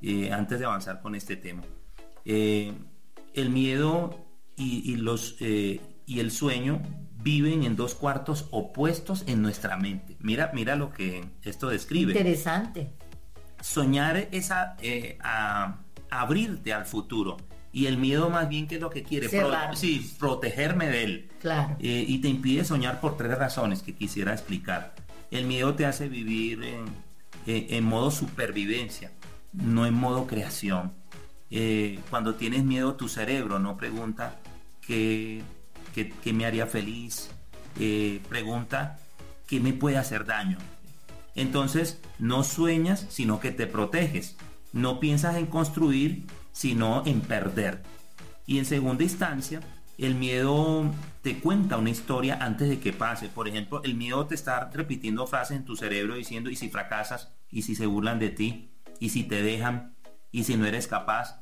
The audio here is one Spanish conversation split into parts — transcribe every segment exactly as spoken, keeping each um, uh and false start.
eh, antes de avanzar con este tema. Eh, el miedo y, y, los, eh, y el sueño viven en dos cuartos opuestos en nuestra mente. Mira, mira lo que esto describe. Interesante. Soñar es a, eh, a, a abrirte al futuro. Y el miedo más bien, ¿qué es lo que quiere? Pro, sí, protegerme de él. Claro. Eh, y te impide soñar por tres razones que quisiera explicar. El miedo te hace vivir en, en, en modo supervivencia, no en modo creación. Eh, cuando tienes miedo, tu cerebro no pregunta qué, qué, qué me haría feliz, eh, pregunta qué me puede hacer daño. Entonces no sueñas, sino que te proteges. No piensas en construir, sino en perder. Y en segunda instancia, el miedo te cuenta una historia antes de que pase. Por ejemplo, el miedo te está repitiendo frases en tu cerebro diciendo: ¿y si fracasas? ¿Y si se burlan de ti? ¿Y si te dejan? ¿Y si no eres capaz?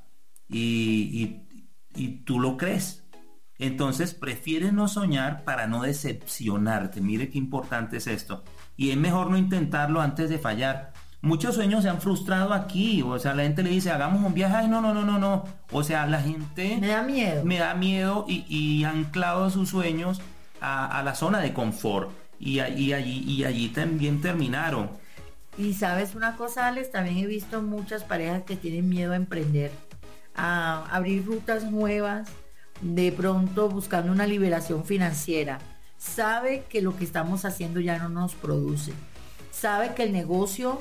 Y, y, y tú lo crees. Entonces prefieres no soñar para no decepcionarte. Mire qué importante es esto. Y es mejor no intentarlo antes de fallar. Muchos sueños se han frustrado aquí. O sea, la gente le dice: hagamos un viaje. Ay, no, no, no, no, no. O sea, la gente me da miedo. Me da miedo y, y anclado sus sueños a, a la zona de confort. Y, y, allí, y allí también terminaron. Y sabes una cosa, Alex, también he visto muchas parejas que tienen miedo a emprender, a abrir rutas nuevas, de pronto buscando una liberación financiera. Sabe que lo que estamos haciendo ya no nos produce. Sabe que el negocio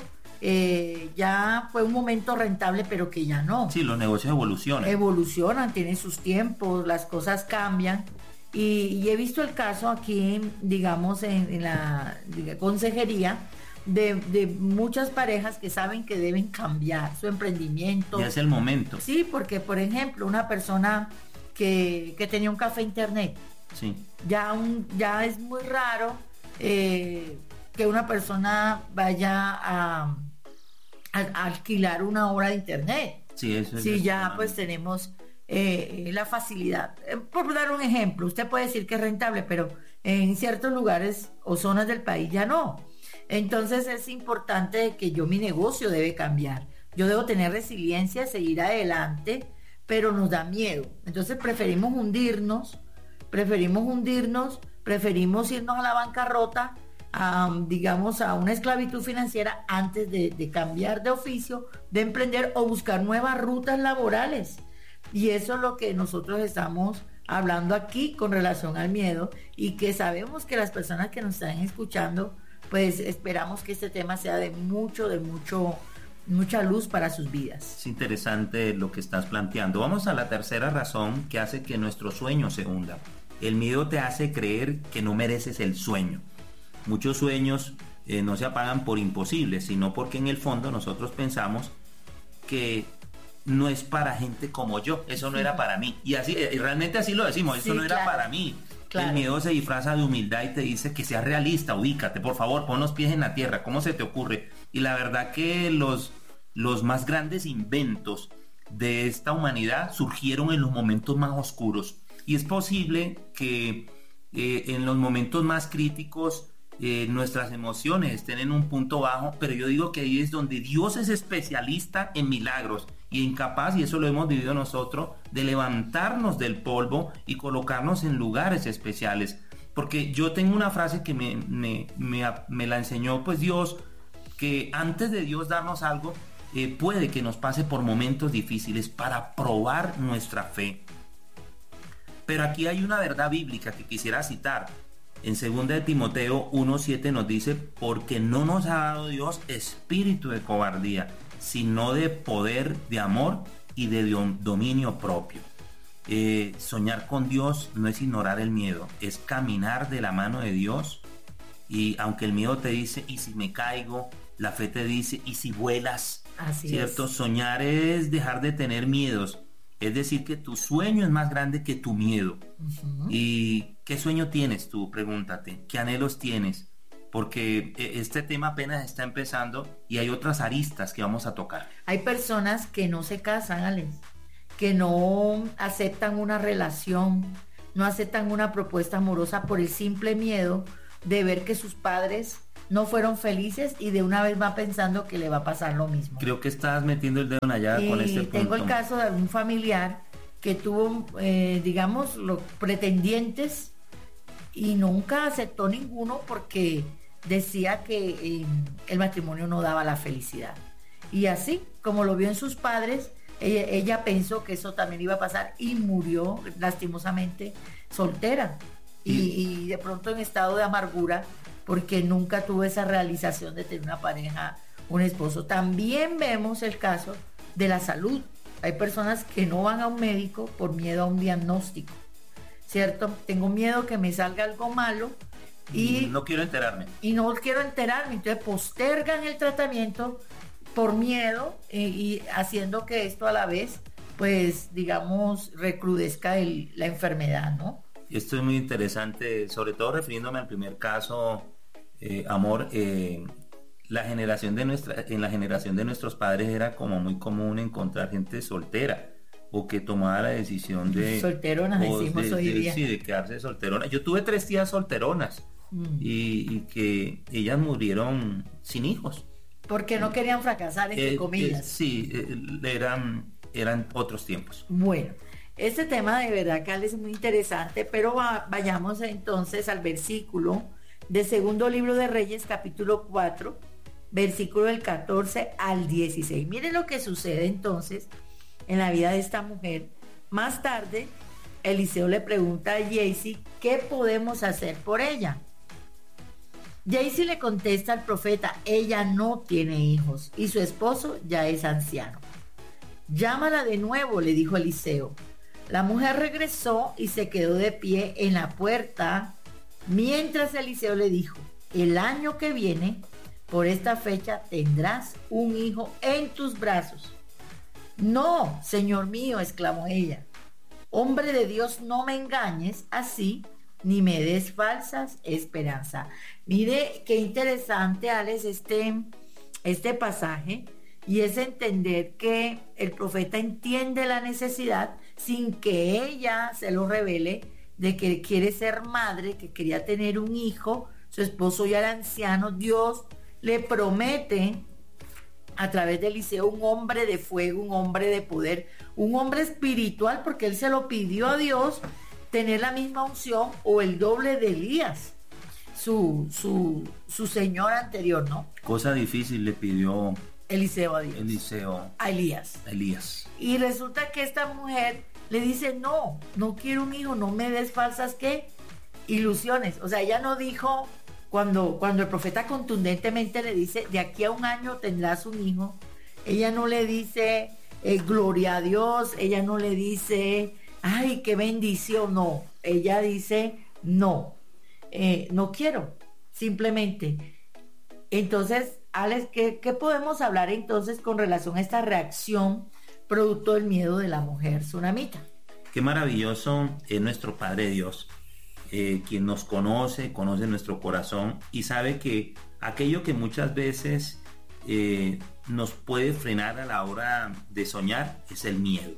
eh, ya fue un momento rentable, pero que ya no. Sí, los negocios evolucionan. Evolucionan, tienen sus tiempos, las cosas cambian. Y, y he visto el caso aquí, digamos, en, en la, en la consejería, De, de muchas parejas que saben que deben cambiar su emprendimiento. Ya es el momento. Sí, porque por ejemplo una persona que, que tenía un café internet, sí. ya, un, ya es muy raro eh, que una persona vaya a, a, a alquilar una hora de internet. Sí, eso es. Sí, ya pues tenemos eh, la facilidad. Eh, por dar un ejemplo, usted puede decir que es rentable, pero en ciertos lugares o zonas del país ya no. Entonces es importante que yo, mi negocio debe cambiar. Yo debo tener resiliencia, seguir adelante, pero nos da miedo. Entonces preferimos hundirnos, preferimos hundirnos, preferimos irnos a la bancarrota, a, digamos, a una esclavitud financiera antes de, de cambiar de oficio, de emprender o buscar nuevas rutas laborales. Y eso es lo que nosotros estamos hablando aquí con relación al miedo, y que sabemos que las personas que nos están escuchando, pues esperamos que este tema sea de mucho, de mucho, mucha luz para sus vidas. Es interesante lo que estás planteando. Vamos a la tercera razón que hace que nuestro sueño se hunda. El miedo te hace creer que no mereces el sueño. Muchos sueños eh, no se apagan por imposibles, sino porque en el fondo nosotros pensamos que no es para gente como yo. Eso no era para mí. Y así, y realmente así lo decimos. Eso sí, no era claro. para mí. Claro. El miedo se disfraza de humildad y te dice que seas realista, ubícate, por favor, pon los pies en la tierra, ¿cómo se te ocurre? Y la verdad que los, los más grandes inventos de esta humanidad surgieron en los momentos más oscuros. Y es posible que eh, en los momentos más críticos eh, nuestras emociones estén en un punto bajo, pero yo digo que ahí es donde Dios es especialista en milagros y incapaz, y eso lo hemos vivido nosotros, de levantarnos del polvo y colocarnos en lugares especiales. Porque yo tengo una frase que me, me, me, me la enseñó pues Dios, que antes de Dios darnos algo, eh, puede que nos pase por momentos difíciles para probar nuestra fe. Pero aquí hay una verdad bíblica que quisiera citar. En segunda de Timoteo uno siete nos dice: porque no nos ha dado Dios espíritu de cobardía, sino de poder, de amor y de dominio propio. Eh, soñar con Dios no es ignorar el miedo, es caminar de la mano de Dios. Y aunque el miedo te dice: ¿y si me caigo? La fe te dice: ¿y si vuelas? Así ¿cierto? Es. Soñar es dejar de tener miedos. Es decir, que tu sueño es más grande que tu miedo. Uh-huh. ¿Y qué sueño tienes tú? Pregúntate. ¿Qué anhelos tienes? Porque este tema apenas está empezando y hay otras aristas que vamos a tocar. Hay personas que no se casan, Alex, que no aceptan una relación, no aceptan una propuesta amorosa por el simple miedo de ver que sus padres no fueron felices y de una vez va pensando que le va a pasar lo mismo. Creo que estás metiendo el dedo en la llaga con este punto. Tengo el caso de un familiar que tuvo, eh, digamos, los pretendientes y nunca aceptó ninguno porque decía que eh, el matrimonio no daba la felicidad. Y así, como lo vio en sus padres, ella, ella pensó que eso también iba a pasar y murió lastimosamente soltera y, y de pronto en estado de amargura porque nunca tuvo esa realización de tener una pareja, un esposo. También vemos el caso de la salud. Hay personas que no van a un médico por miedo a un diagnóstico, ¿cierto? Tengo miedo que me salga algo malo y no quiero enterarme. Y no quiero enterarme, entonces postergan el tratamiento por miedo eh, y haciendo que esto a la vez, pues, digamos, recrudezca el, la enfermedad, ¿no? Esto es muy interesante, sobre todo refiriéndome al primer caso, eh, amor, eh, la generación de nuestra, en la generación de nuestros padres era como muy común encontrar gente soltera o que tomaba la decisión de... Solteronas decimos de, hoy de, día. Sí, de quedarse solterona. Yo tuve tres tías solteronas mm. y, y que ellas murieron sin hijos. Porque no querían fracasar, entre eh, comillas. Eh, sí, eh, eran, eran otros tiempos. Bueno, este tema de verdad, Carlos, es muy interesante, pero va, vayamos entonces al versículo de Segundo Libro de Reyes, capítulo cuatro, versículo del catorce al dieciséis. Miren lo que sucede entonces en la vida de esta mujer. Más tarde, Eliseo le pregunta a Giezi, ¿qué podemos hacer por ella? Giezi le contesta al profeta, ella no tiene hijos y su esposo ya es anciano. Llámala de nuevo, le dijo Eliseo. La mujer regresó y se quedó de pie en la puerta, mientras Eliseo le dijo, el año que viene, por esta fecha, tendrás un hijo en tus brazos. No, señor mío, exclamó ella. Hombre de Dios, no me engañes así, ni me des falsas esperanzas. Mire qué interesante, Alex, este, este pasaje, y es entender que el profeta entiende la necesidad sin que ella se lo revele de que quiere ser madre, que quería tener un hijo, su esposo ya era anciano. Dios le promete a través de Eliseo un hombre de fuego, un hombre de poder, un hombre espiritual, porque él se lo pidió a Dios, tener la misma unción o el doble de Elías, su, su, su señor anterior, ¿no? Cosa difícil le pidió Eliseo a Dios. Eliseo a Elías. A Elías. Y resulta que esta mujer le dice, no, no quiero un hijo, no me des falsas, ¿qué? Ilusiones. O sea, ella no dijo, cuando, cuando el profeta contundentemente le dice, de aquí a un año tendrás un hijo, ella no le dice, eh, gloria a Dios, ella no le dice, ay, qué bendición, no. Ella dice, no, eh, no quiero, simplemente. Entonces, Alex, ¿qué, ¿qué podemos hablar entonces con relación a esta reacción producto del miedo de la mujer tsunamita? Qué maravilloso es nuestro Padre Dios, eh, quien nos conoce, conoce nuestro corazón y sabe que aquello que muchas veces eh, nos puede frenar a la hora de soñar es el miedo.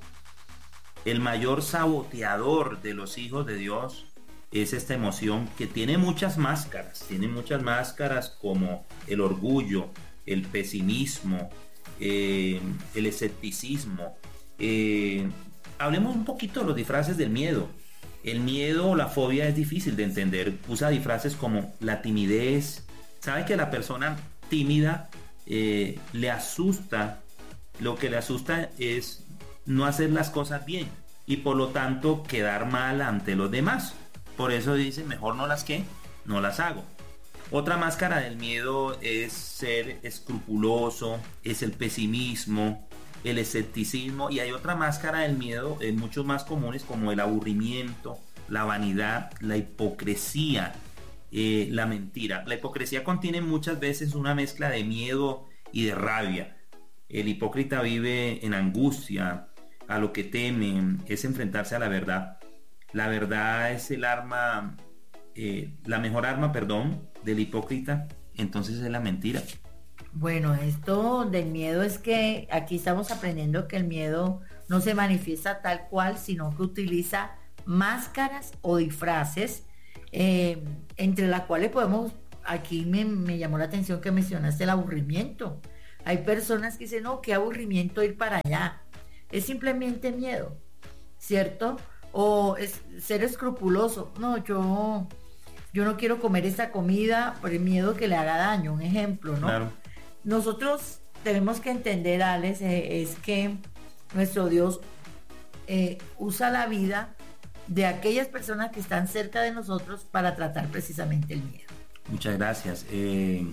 El mayor saboteador de los hijos de Dios es esta emoción que tiene muchas máscaras, tiene muchas máscaras como el orgullo, el pesimismo, eh, el escepticismo. Eh, hablemos un poquito de los disfraces del miedo. El miedo o la fobia es difícil de entender. Usa disfraces como la timidez. Sabe que a la persona tímida eh, le asusta, lo que le asusta es no hacer las cosas bien y por lo tanto quedar mal ante los demás. Por eso dice, mejor no las que, no las hago. Otra máscara del miedo es ser escrupuloso, es el pesimismo, el escepticismo, y hay otra máscara del miedo, eh, muchos más comunes, como el aburrimiento, la vanidad, la hipocresía, eh, la mentira. La hipocresía contiene muchas veces una mezcla de miedo y de rabia. El hipócrita vive en angustia, a lo que teme, es enfrentarse a la verdad. La verdad es el arma, eh, la mejor arma, perdón, del hipócrita, entonces es la mentira. Bueno, esto del miedo es que aquí estamos aprendiendo que el miedo no se manifiesta tal cual, sino que utiliza máscaras o disfraces, eh, entre las cuales podemos aquí me, me llamó la atención que mencionaste el aburrimiento. Hay personas que dicen, no, qué aburrimiento ir para allá. Es simplemente miedo, ¿cierto? O es ser escrupuloso. No, yo, yo no quiero comer esta comida por el miedo que le haga daño, un ejemplo, ¿no? Claro. Nosotros tenemos que entender, Alex, eh, es que nuestro Dios eh, usa la vida de aquellas personas que están cerca de nosotros para tratar precisamente el miedo. Muchas gracias. Eh,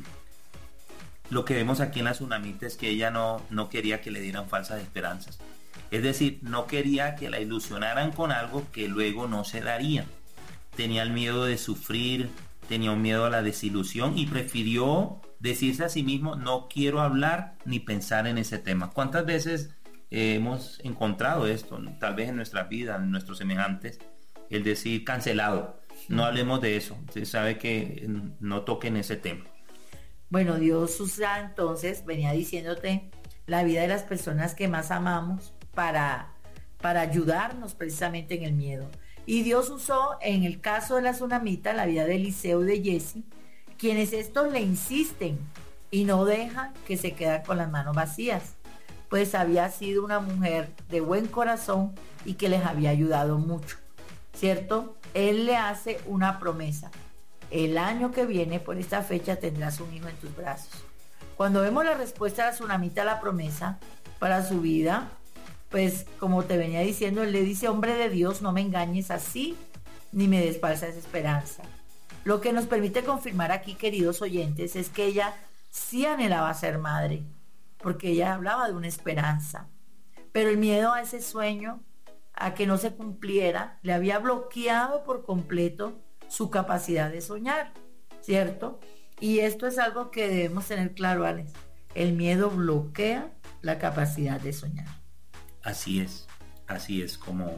lo que vemos aquí en la tsunamita es que ella no, no quería que le dieran falsas esperanzas. Es decir, no quería que la ilusionaran con algo que luego no se daría. Tenía el miedo de sufrir, tenía un miedo a la desilusión y prefirió decirse a sí mismo, no quiero hablar ni pensar en ese tema. ¿Cuántas veces eh, hemos encontrado esto? Tal vez en nuestra vida, en nuestros semejantes, el decir cancelado. No hablemos de eso. Se sabe que no toquen ese tema. Bueno, Dios usa entonces, venía diciéndote, la vida de las personas que más amamos para, para ayudarnos precisamente en el miedo. Y Dios usó, en el caso de la tsunamita, la vida de Eliseo y de Jesse, quienes estos le insisten y no dejan que se queden con las manos vacías, pues había sido una mujer de buen corazón y que les había ayudado mucho, ¿cierto? Él le hace una promesa. El año que viene, por esta fecha, tendrás un hijo en tus brazos. Cuando vemos la respuesta de la tsunamita a la promesa para su vida, pues como te venía diciendo, él le dice, hombre de Dios, no me engañes así, ni me des falsa esperanza. Lo que nos permite confirmar aquí, queridos oyentes, es que ella sí anhelaba ser madre, porque ella hablaba de una esperanza. Pero el miedo a ese sueño, a que no se cumpliera, le había bloqueado por completo su capacidad de soñar, ¿cierto? Y esto es algo que debemos tener claro, Alex. El miedo bloquea la capacidad de soñar. Así es, así es como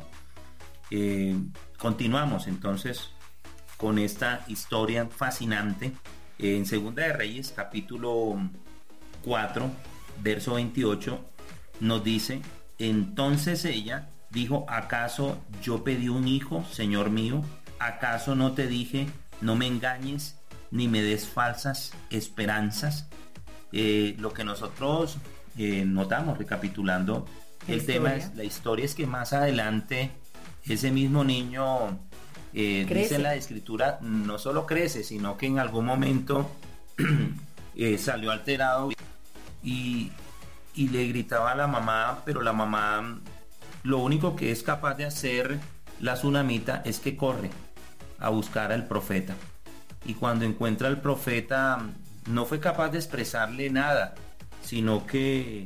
eh, continuamos entonces con esta historia fascinante. Eh, en Segunda de Reyes, capítulo cuatro, verso veintiocho, nos dice, entonces ella dijo, ¿acaso yo pedí un hijo, Señor mío? ¿Acaso no te dije, no me engañes, ni me des falsas esperanzas? Eh, lo que nosotros eh, notamos, recapitulando el historia. tema, es, la historia es que más adelante ese mismo niño, eh, dice la escritura, no solo crece, sino que en algún momento eh, salió alterado y, y le gritaba a la mamá, pero la mamá, lo único que es capaz de hacer la tsunamita es que corre a buscar al profeta, y cuando encuentra al profeta no fue capaz de expresarle nada, sino que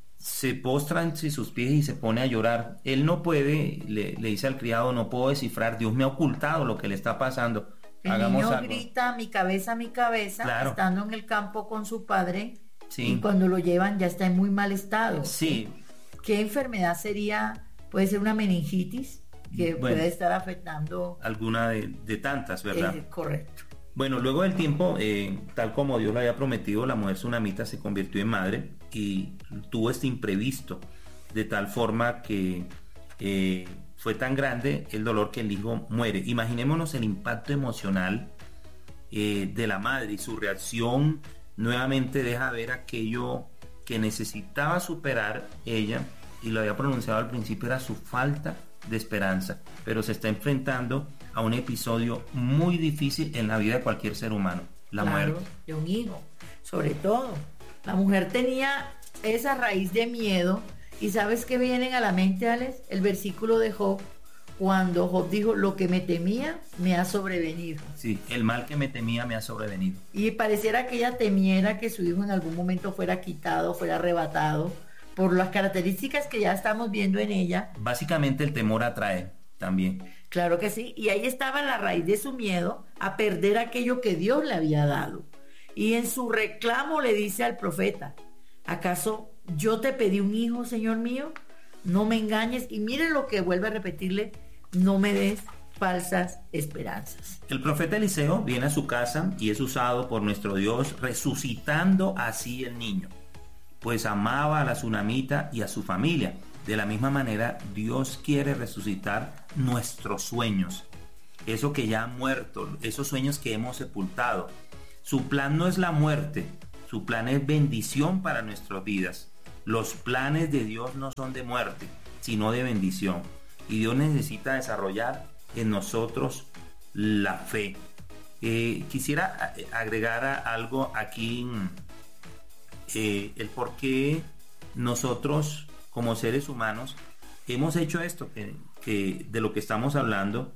se postra entre sus pies y se pone a llorar. Él no puede, le, le dice al criado, no puedo descifrar, Dios me ha ocultado lo que le está pasando. El Hagamos niño algo. grita, mi cabeza, mi cabeza, Claro. estando en el campo con su padre, Sí. y cuando lo llevan ya está en muy mal estado. Sí, ¿Qué enfermedad sería? Puede ser una meningitis que Bueno. puede estar afectando. alguna de, de tantas, ¿verdad? Eh, correcto. Bueno, luego del tiempo, eh, tal como Dios lo había prometido, la mujer tsunamita se convirtió en madre y tuvo este imprevisto, de tal forma que eh, fue tan grande el dolor que el hijo muere. Imaginémonos el impacto emocional eh, de la madre, y su reacción nuevamente deja ver aquello que necesitaba superar ella, y lo había pronunciado al principio, era su falta de esperanza, pero se está enfrentando a un episodio muy difícil en la vida de cualquier ser humano, la Claro, muerte. de un hijo, sobre todo. La mujer tenía esa raíz de miedo, y ¿sabes qué vienen a la mente, Alex? El versículo de Job, cuando Job dijo, lo que me temía me ha sobrevenido. Sí, el mal que me temía me ha sobrevenido. Y pareciera que ella temiera que su hijo en algún momento fuera quitado, fuera arrebatado, por las características que ya estamos viendo en ella. Básicamente el temor atrae también. Claro que sí, y ahí estaba la raíz de su miedo a perder aquello que Dios le había dado. Y en su reclamo le dice al profeta, ¿acaso yo te pedí un hijo, Señor mío? No me engañes. Y miren lo que vuelve a repetirle, no me des falsas esperanzas. El profeta Eliseo viene a su casa y es usado por nuestro Dios, resucitando así el niño, pues amaba a la tsunamita y a su familia. De la misma manera, Dios quiere resucitar nuestros sueños, eso que ya ha muerto, esos sueños que hemos sepultado, Su plan no es la muerte, su plan es bendición para nuestras vidas. Los planes de Dios no son de muerte, sino de bendición. Y Dios necesita desarrollar en nosotros la fe. Eh, quisiera agregar algo aquí, eh, el por qué nosotros como seres humanos hemos hecho esto, que, que de lo que estamos hablando,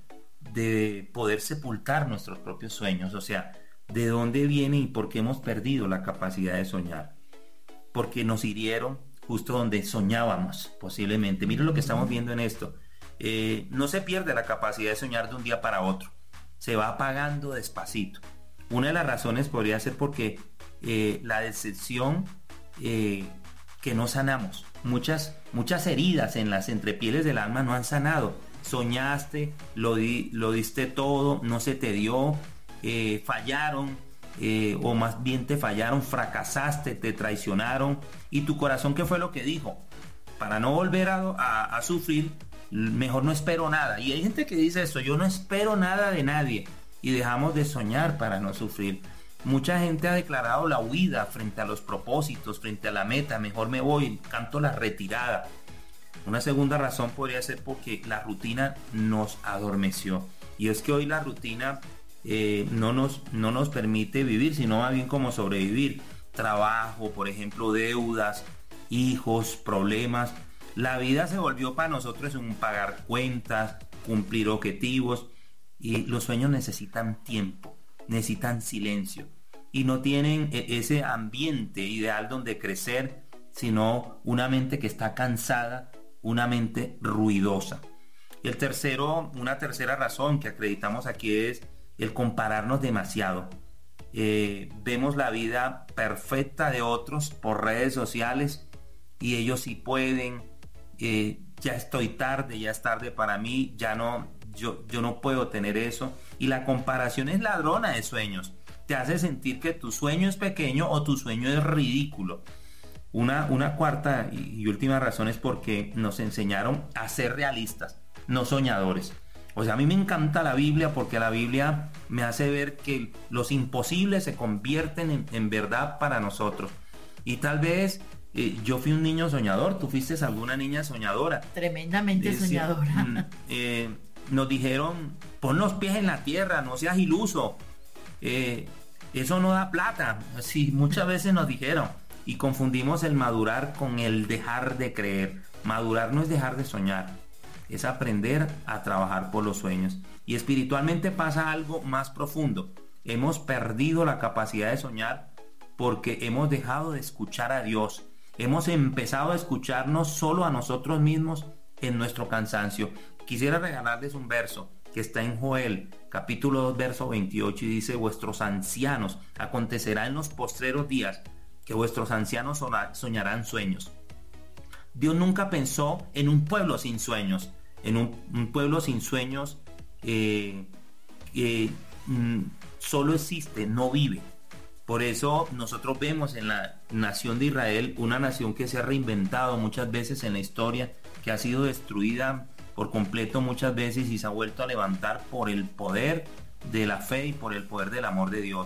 de poder sepultar nuestros propios sueños. O sea, ¿de dónde viene y por qué hemos perdido la capacidad de soñar? Porque nos hirieron justo donde soñábamos, posiblemente. Miren lo que estamos viendo en esto. Eh, no se pierde la capacidad de soñar de un día para otro. Se va apagando despacito. Una de las razones podría ser porque eh, la decepción eh, que no sanamos. Muchas, muchas heridas en las entrepieles del alma no han sanado. Soñaste, lo, di, lo diste todo, no se te dio, eh, fallaron, eh, o más bien te fallaron, fracasaste, te traicionaron. ¿Y tu corazón qué fue lo que dijo? Para no volver a, a, a sufrir, mejor no espero nada. Y hay gente que dice esto: yo no espero nada de nadie, y dejamos de soñar para no sufrir. Mucha gente ha declarado la huida frente a los propósitos, frente a la meta. Mejor me voy, canto la retirada. Una segunda razón podría ser porque la rutina nos adormeció, y es que hoy la rutina eh, no nos, no nos permite vivir, sino más bien como sobrevivir. Trabajo, por ejemplo, deudas, hijos, problemas. La vida se volvió para nosotros un pagar cuentas, cumplir objetivos, y los sueños necesitan tiempo, necesitan silencio, y no tienen ese ambiente ideal donde crecer, sino una mente que está cansada, una mente ruidosa. Y el tercero, una tercera razón que acreditamos aquí es el compararnos demasiado. Eh, vemos la vida perfecta de otros por redes sociales, y ellos sí pueden. Eh, ya estoy tarde, ya es tarde para mí, ya no, yo, yo no puedo tener eso. Y la comparación es ladrona de sueños. Te hace sentir que tu sueño es pequeño o tu sueño es ridículo. Una, una cuarta y última razón es porque nos enseñaron a ser realistas, no soñadores. O sea, a mí me encanta la Biblia porque la Biblia me hace ver que los imposibles se convierten en, en verdad para nosotros. Y tal vez eh, yo fui un niño soñador, tú fuiste alguna niña soñadora. Tremendamente Decía, soñadora. Eh, nos dijeron: pon los pies en la tierra, no seas iluso. Eh, eso no da plata. Sí, muchas veces nos dijeron. Y confundimos el madurar con el dejar de creer. Madurar no es dejar de soñar, es aprender a trabajar por los sueños. Y espiritualmente pasa algo más profundo. Hemos perdido la capacidad de soñar porque hemos dejado de escuchar a Dios. Hemos empezado a escucharnos solo a nosotros mismos en nuestro cansancio. Quisiera regalarles un verso que está en Joel, capítulo dos, verso veintiocho, y dice: vuestros ancianos, acontecerá en los postreros días que vuestros ancianos soñarán sueños. Dios nunca pensó en un pueblo sin sueños, en un, un pueblo sin sueños eh, eh, mm, solo existe, no vive. Por eso nosotros vemos en la nación de Israel una nación que se ha reinventado muchas veces en la historia, que ha sido destruida por completo muchas veces y se ha vuelto a levantar por el poder de la fe y por el poder del amor de Dios.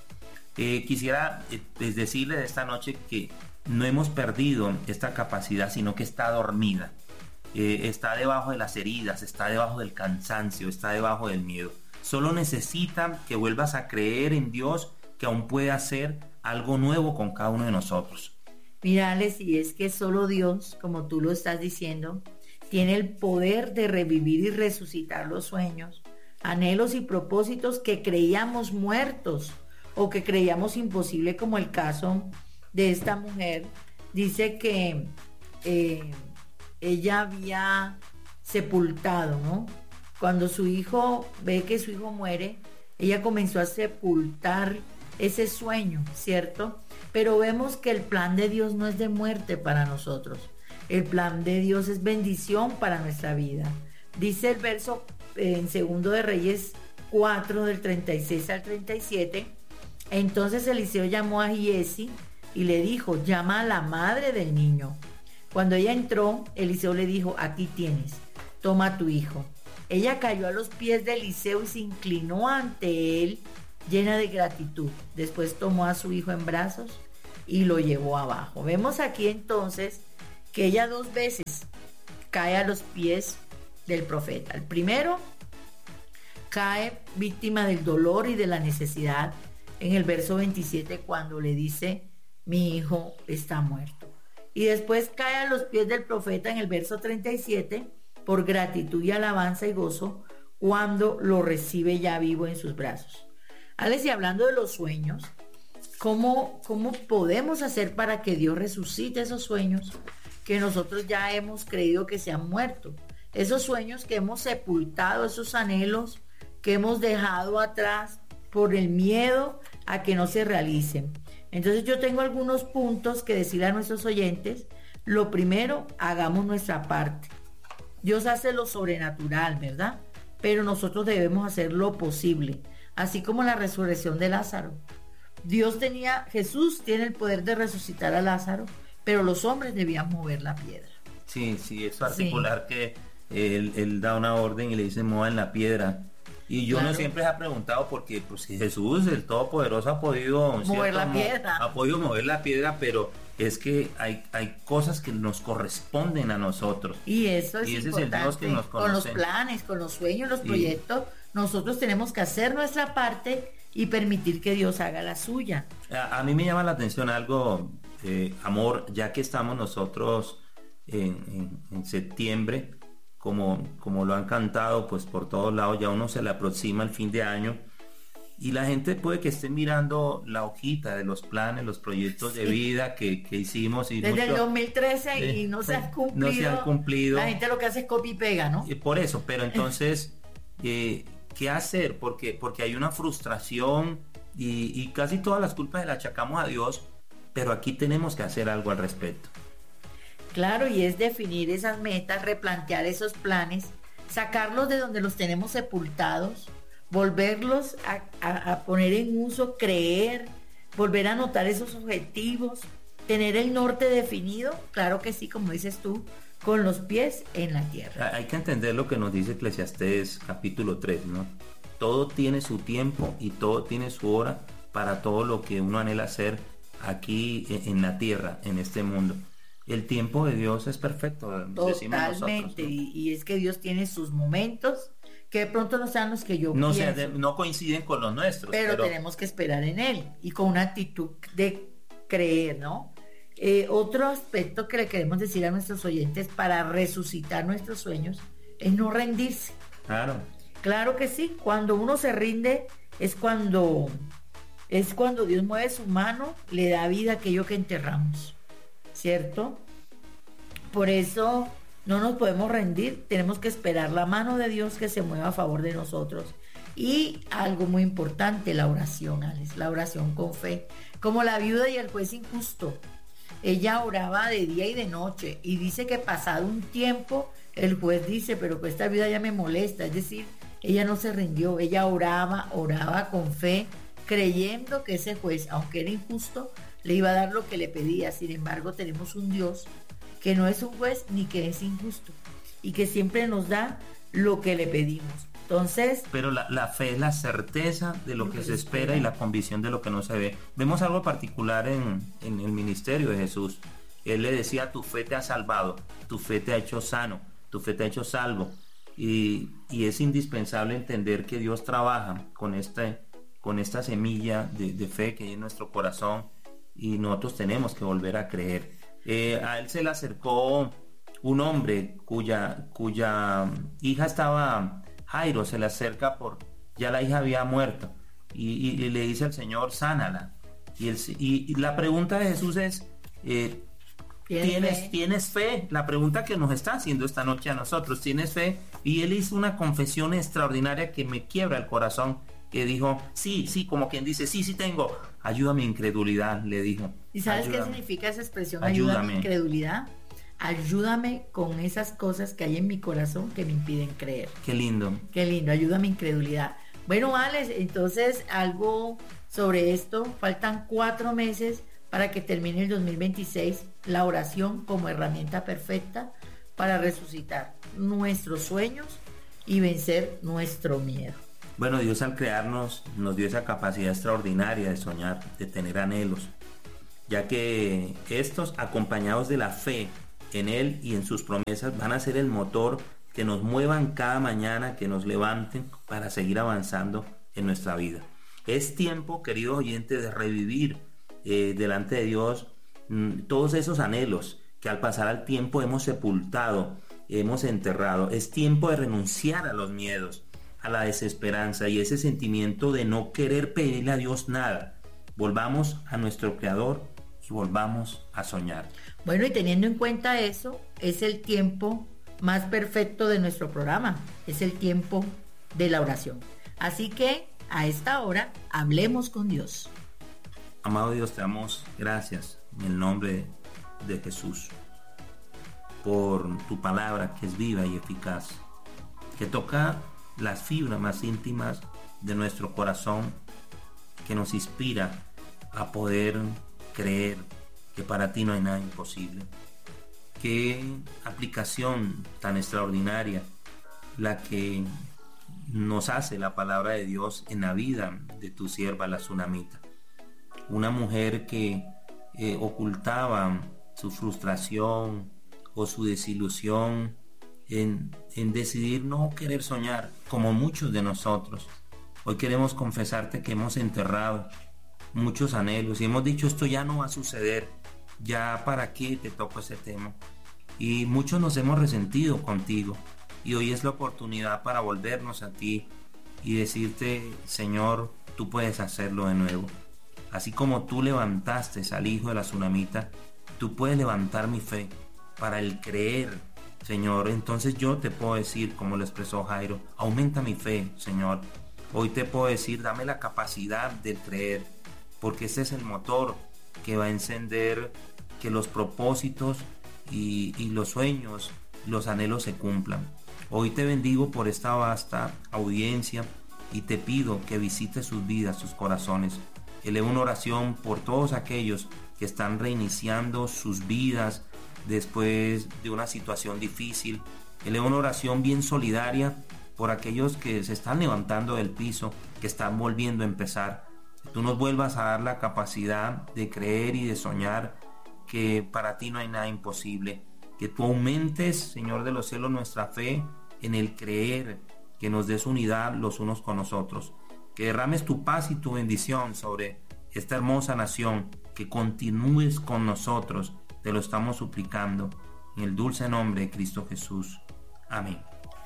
Eh, quisiera eh, decirles esta noche que no hemos perdido esta capacidad, sino que está dormida. Eh, está debajo de las heridas, está debajo del cansancio, está debajo del miedo. Solo necesita que vuelvas a creer en Dios, que aún puede hacer algo nuevo con cada uno de nosotros. Mira, Alex, y es que solo Dios, como tú lo estás diciendo, tiene el poder de revivir y resucitar los sueños, anhelos y propósitos que creíamos muertos o que creíamos imposible, como el caso de esta mujer. Dice que eh, ella había sepultado, ¿no? Cuando su hijo ve que su hijo muere, ella comenzó a sepultar ese sueño, ¿cierto? Pero vemos que el plan de Dios no es de muerte para nosotros. El plan de Dios es bendición para nuestra vida. Dice el verso eh, en Segundo de Reyes cuatro, del treinta y seis al treinta y siete. Entonces Eliseo llamó a Giezi y le dijo: llama a la madre del niño. Cuando ella entró, Eliseo le dijo: aquí tienes, toma a tu hijo. Ella cayó a los pies de Eliseo y se inclinó ante él llena de gratitud. Después tomó a su hijo en brazos y lo llevó abajo. Vemos aquí entonces que ella dos veces cae a los pies del profeta. El primero cae víctima del dolor y de la necesidad en el verso veintisiete, cuando le dice: mi hijo está muerto. Y después cae a los pies del profeta en el verso treinta y siete por gratitud y alabanza y gozo cuando lo recibe ya vivo en sus brazos. Alex, y hablando de los sueños, ¿cómo, cómo podemos hacer para que Dios resucite esos sueños que nosotros ya hemos creído que se han muerto? Esos sueños que hemos sepultado, esos anhelos que hemos dejado atrás por el miedo a que no se realicen. Entonces yo tengo algunos puntos que decirle a nuestros oyentes. Lo primero, hagamos nuestra parte. Dios hace lo sobrenatural, ¿verdad? Pero nosotros debemos hacer lo posible, así como la resurrección de Lázaro. Dios tenía, Jesús tiene el poder de resucitar a Lázaro, pero los hombres debían mover la piedra. Sí, sí, es particular sí. que él, él da una orden y le dice: muevan la piedra. Y yo claro. no siempre se ha preguntado porque pues Jesús, el Todopoderoso, ha podido mover la piedra. Ha podido mover la piedra, pero es que hay, hay cosas que nos corresponden a nosotros. Y eso es y ese importante. Es el Dios que nos conoce. Con los planes, con los sueños, los proyectos, y nosotros tenemos que hacer nuestra parte y permitir que Dios haga la suya. A, a mí me llama la atención algo, eh, amor, ya que estamos nosotros en, en, en septiembre, como, como lo han cantado pues por todos lados, ya uno se le aproxima el fin de año y la gente puede que esté mirando la hojita de los planes, los proyectos de vida que, que hicimos y desde mucho, el dos mil trece eh, y no se han cumplido. No se han cumplido. La gente lo que hace es copia y pega, ¿no? Por eso, pero entonces eh, ¿qué hacer? Porque, porque hay una frustración y, y casi todas las culpas las achacamos a Dios, pero aquí tenemos que hacer algo al respecto. Claro, y es definir esas metas, replantear esos planes, sacarlos de donde los tenemos sepultados, volverlos a, a, a poner en uso, creer, volver a anotar esos objetivos, tener el norte definido, claro que sí, como dices tú, con los pies en la tierra. Hay que entender lo que nos dice Eclesiastés capítulo tres, ¿no? Todo tiene su tiempo y todo tiene su hora para todo lo que uno anhela hacer aquí en la tierra, en este mundo. El tiempo de Dios es perfecto. Totalmente, ¿no? y, y es que Dios tiene sus momentos que de pronto no sean los que yo no pienso, sea, de, no coinciden con los nuestros, pero, pero tenemos que esperar en Él y con una actitud de creer, ¿no? Eh, otro aspecto que le queremos decir a nuestros oyentes para resucitar nuestros sueños es no rendirse. Claro. Claro que sí, cuando uno se rinde es cuando es cuando Dios mueve su mano, le da vida a aquello que enterramos, ¿cierto? Por eso no nos podemos rendir, tenemos que esperar la mano de Dios que se mueva a favor de nosotros. Y algo muy importante, la oración, Alex, la oración con fe. Como la viuda y el juez injusto, ella oraba de día y de noche y dice que pasado un tiempo el juez dice, pero pues esta viuda ya me molesta, es decir, ella no se rindió, ella oraba, oraba con fe, creyendo que ese juez, aunque era injusto, le iba a dar lo que le pedía. Sin embargo, tenemos un Dios que no es un juez ni que es injusto y que siempre nos da lo que le pedimos. Entonces, pero la, la fe es la certeza de lo, lo que, que se espera, espera y la convicción de lo que no se ve. Vemos algo particular en, en el ministerio de Jesús. Él le decía: tu fe te ha salvado, tu fe te ha hecho sano, tu fe te ha hecho salvo. Y, y es indispensable entender que Dios trabaja con, este, con esta semilla de, de fe que hay en nuestro corazón y nosotros tenemos que volver a creer. Eh, a él se le acercó un hombre cuya, cuya hija estaba, Jairo, se le acerca por, ya la hija había muerto y, y, y le dice al Señor: sánala. Y, el, y, y la pregunta de Jesús es, eh, ¿Tienes, fe? ¿Tienes fe? La pregunta que nos está haciendo esta noche a nosotros, ¿tienes fe? Y él hizo una confesión extraordinaria que me quiebra el corazón, que dijo: sí, sí, como quien dice, sí, sí tengo, ayuda mi incredulidad, le dijo. ¿Y sabes ayúdame. qué significa esa expresión, ayuda ayúdame. mi incredulidad? Ayúdame con esas cosas que hay en mi corazón que me impiden creer. Qué lindo. Qué lindo, ayuda mi incredulidad. Bueno, Alex, entonces algo sobre esto, faltan cuatro meses para que termine el dos mil veintiséis, la oración como herramienta perfecta para resucitar nuestros sueños y vencer nuestro miedo. Bueno, Dios al crearnos nos dio esa capacidad extraordinaria de soñar, de tener anhelos, ya que estos, acompañados de la fe en Él y en sus promesas, van a ser el motor que nos muevan cada mañana, que nos levanten para seguir avanzando en nuestra vida. Es tiempo, queridos oyentes, de revivir eh, delante de Dios mmm, todos esos anhelos que al pasar al tiempo hemos sepultado, hemos enterrado. Es tiempo de renunciar a los miedos, a la desesperanza y ese sentimiento de no querer pedirle a Dios nada. Volvamos a nuestro Creador y volvamos a soñar. Bueno, y teniendo en cuenta eso, es el tiempo más perfecto de nuestro programa, es el tiempo de la oración. Así que a esta hora hablemos con Dios. Amado Dios, te damos gracias en el nombre de Jesús por tu palabra que es viva y eficaz, que toca las fibras más íntimas de nuestro corazón, que nos inspira a poder creer que para ti no hay nada imposible. Qué aplicación tan extraordinaria la que nos hace la palabra de Dios en la vida de tu sierva la Tsunamita, una mujer que eh, ocultaba su frustración o su desilusión en, en decidir no querer soñar, como muchos de nosotros. Hoy queremos confesarte que hemos enterrado muchos anhelos y hemos dicho: esto ya no va a suceder, ya para qué te toco ese tema. Y muchos nos hemos resentido contigo, y hoy es la oportunidad para volvernos a ti y decirte: Señor, tú puedes hacerlo de nuevo. Así como tú levantaste al hijo de la Tsunamita, tú puedes levantar mi fe para el creer, Señor. Entonces yo te puedo decir, como lo expresó Jairo: aumenta mi fe, Señor. Hoy te puedo decir: dame la capacidad de creer, porque ese es el motor que va a encender que los propósitos y, y los sueños, los anhelos se cumplan. Hoy te bendigo por esta vasta audiencia y te pido que visites sus vidas, sus corazones. Elevo una oración por todos aquellos que están reiniciando sus vidas después de una situación difícil. Elevo una oración bien solidaria por aquellos que se están levantando del piso, que están volviendo a empezar. Que tú nos vuelvas a dar la capacidad de creer y de soñar, que para ti no hay nada imposible. Que tú aumentes, Señor de los cielos, nuestra fe en el creer, que nos des unidad los unos con nosotros. Que derrames tu paz y tu bendición sobre esta hermosa nación, que continúes con nosotros, te lo estamos suplicando, en el dulce nombre de Cristo Jesús. Amén.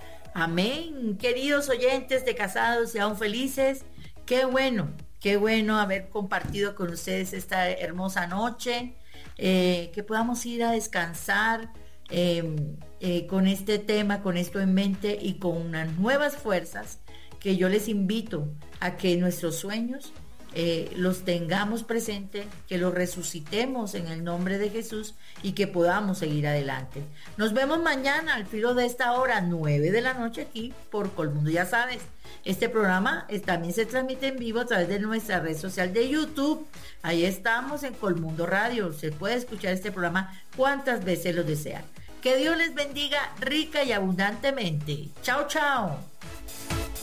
Amén. Queridos oyentes de Casados y Aún Felices, qué bueno, qué bueno haber compartido con ustedes esta hermosa noche, eh, que podamos ir a descansar eh, eh, con este tema, con esto en mente y con unas nuevas fuerzas, que yo les invito a que nuestros sueños eh, los tengamos presentes, que los resucitemos en el nombre de Jesús y que podamos seguir adelante. Nos vemos mañana al filo de esta hora, nueve de la noche, aquí por Colmundo. Ya sabes, este programa es, también se transmite en vivo a través de nuestra red social de YouTube. Ahí estamos en Colmundo Radio. Se puede escuchar este programa cuantas veces lo desean. Que Dios les bendiga rica y abundantemente. Chao, chao.